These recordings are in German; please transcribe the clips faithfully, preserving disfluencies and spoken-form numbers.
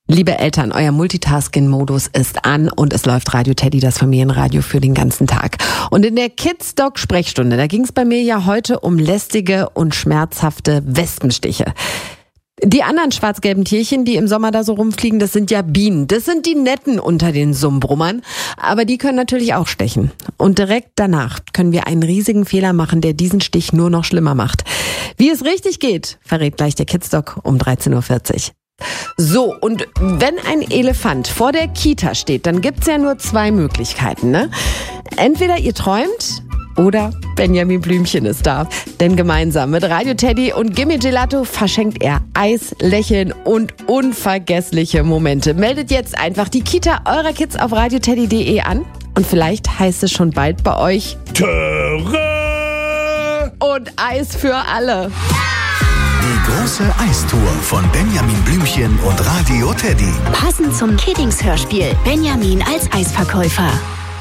Liebe Eltern, euer Multitasking-Modus ist an und es läuft Radio Teddy, das Familienradio für den ganzen Tag. Und in der Kids-Doc-Sprechstunde, da ging es bei mir ja heute um lästige und schmerzhafte Wespenstiche. Die anderen schwarz-gelben Tierchen, die im Sommer da so rumfliegen, das sind ja Bienen. Das sind die Netten unter den Summbrummern. Aber die können natürlich auch stechen. Und direkt danach können wir einen riesigen Fehler machen, der diesen Stich nur noch schlimmer macht. Wie es richtig geht, verrät gleich der Kids-Doc um dreizehn Uhr vierzig. So, und wenn ein Elefant vor der Kita steht, dann gibt's ja nur zwei Möglichkeiten, ne? Entweder ihr träumt oder Benjamin Blümchen ist da. Denn gemeinsam mit Radio Teddy und Gimme Gelato verschenkt er Eis, Lächeln und unvergessliche Momente. Meldet jetzt einfach die Kita eurer Kids auf radioteddy punkt de an und vielleicht heißt es schon bald bei euch Töre und Eis für alle. Die große Eistour von Benjamin Blümchen und Radio Teddy. Passend zum Kiddings-Hörspiel. Benjamin als Eisverkäufer.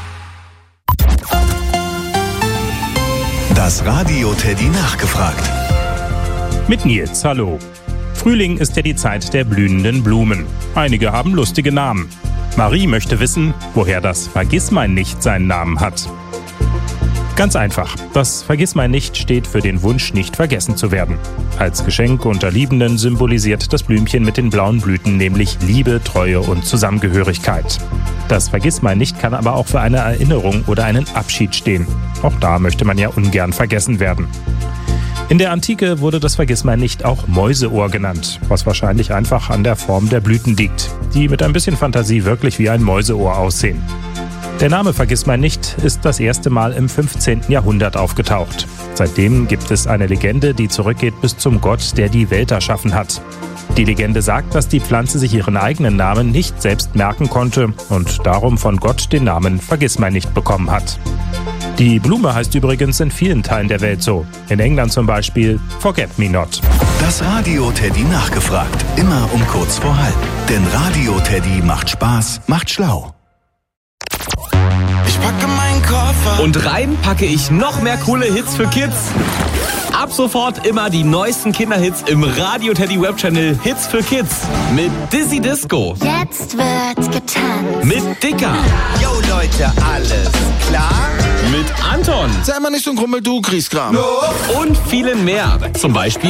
Das Radio Teddy nachgefragt. Mit Nils, hallo. Frühling ist ja die Zeit der blühenden Blumen. Einige haben lustige Namen. Marie möchte wissen, woher das Vergissmeinnicht seinen Namen hat. Ganz einfach. Das Vergissmeinnicht steht für den Wunsch, nicht vergessen zu werden. Als Geschenk unter Liebenden symbolisiert das Blümchen mit den blauen Blüten nämlich Liebe, Treue und Zusammengehörigkeit. Das Vergissmeinnicht kann aber auch für eine Erinnerung oder einen Abschied stehen. Auch da möchte man ja ungern vergessen werden. In der Antike wurde das Vergissmeinnicht auch Mäuseohr genannt, was wahrscheinlich einfach an der Form der Blüten liegt, die mit ein bisschen Fantasie wirklich wie ein Mäuseohr aussehen. Der Name Vergissmeinnicht ist das erste Mal im fünfzehnten Jahrhundert aufgetaucht. Seitdem gibt es eine Legende, die zurückgeht bis zum Gott, der die Welt erschaffen hat. Die Legende sagt, dass die Pflanze sich ihren eigenen Namen nicht selbst merken konnte und darum von Gott den Namen Vergissmeinnicht bekommen hat. Die Blume heißt übrigens in vielen Teilen der Welt so. In England zum Beispiel Forget Me Not. Das Radio Teddy nachgefragt. Immer um kurz vor halb. Denn Radio Teddy macht Spaß, macht schlau. Ich packe meinen Koffer und rein packe ich noch mehr coole Hits für Kids. Ab sofort immer die neuesten Kinderhits im Radio Teddy Webchannel Hits für Kids. Mit Dizzy Disco. Jetzt wird getanzt. Mit Dicker. Yo Leute, alles klar? Mit Anton. Sei mal nicht so ein Grummel, du Grieskram. Und vielen mehr. Zum Beispiel